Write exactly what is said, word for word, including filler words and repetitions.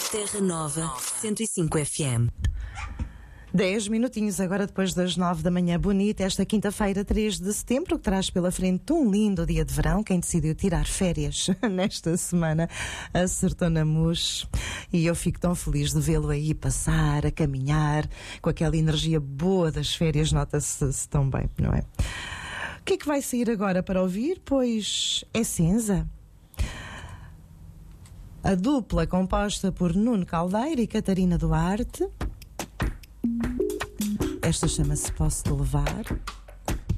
Terra Nova cento e cinco F M. Dez minutinhos agora depois das nove da manhã, bonita, esta quinta-feira, três de setembro, que traz pela frente um lindo dia de verão. Quem decidiu tirar férias nesta semana acertou na mousse. E eu fico tão feliz de vê-lo aí passar, a caminhar, com aquela energia boa das férias, nota-se tão bem, não é? O que é que vai sair agora para ouvir? Pois é Cinza. A dupla composta por Nuno Caldeira e Catarina Duarte. Esta chama-se Posso Te Levar.